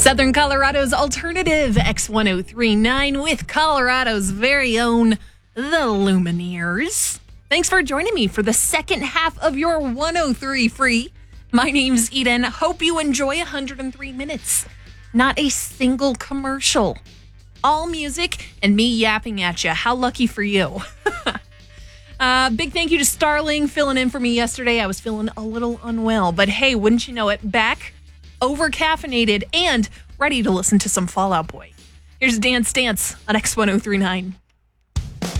Southern Colorado's alternative X1039 with Colorado's very own The Lumineers. Thanks for joining me for the second half of your 103 free. My name's Eden. Hope you enjoy 103 minutes. Not a single commercial. All music and me yapping at you. How lucky for you. Big thank you to Starling filling in for me yesterday. I was feeling a little unwell, but hey, wouldn't you know it, back, over-caffeinated, and ready to listen to some Fall Out Boy. Here's Dance Dance on X1039.